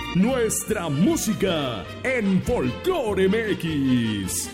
nuestra música en Folklore MX.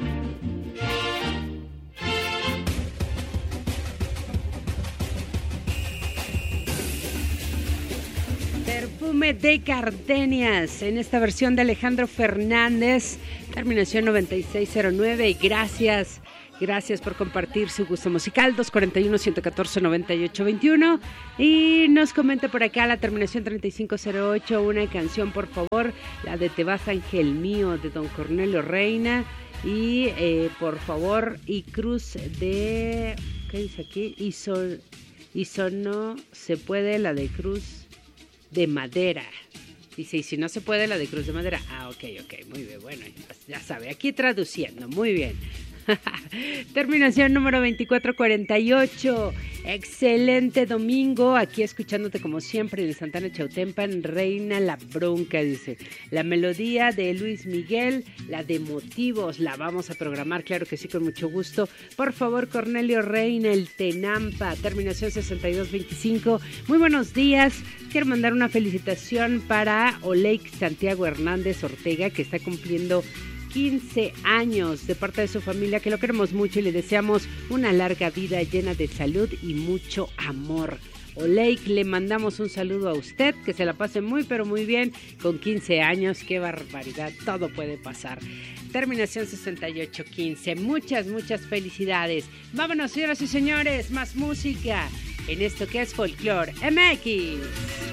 Perfume de gardenias en esta versión de Alejandro Fernández, terminación 9609. Y gracias por compartir su gusto musical. 241-114-9821. Y nos comenta por acá la terminación 3508, una canción, por favor, la de Te vas, ángel mío, de don Cornelio Reina. Y por favor, y Cruz de... ¿qué dice aquí? Y no se puede, la de Cruz de Madera. Dice, y si no se puede, la de Cruz de Madera. Ok, muy bien, bueno, ya sabe, aquí traduciendo, muy bien. Terminación número 2448. Excelente domingo, aquí escuchándote como siempre en Santana Chautempan. Reina la bronca, dice. La melodía de Luis Miguel, la de Motivos, la vamos a programar, claro que sí, con mucho gusto. Por favor, Cornelio Reina, el Tenampa, terminación 6225. Muy buenos días, quiero mandar una felicitación para Oleik Santiago Hernández Ortega, que está cumpliendo 15 años, de parte de su familia, que lo queremos mucho y le deseamos una larga vida llena de salud y mucho amor. Oleik, le mandamos un saludo a usted, que se la pase muy pero muy bien con 15 años, qué barbaridad, todo puede pasar. Terminación 6815, muchas felicidades. Vámonos, señoras y señores, más música en esto que es Folklore MX.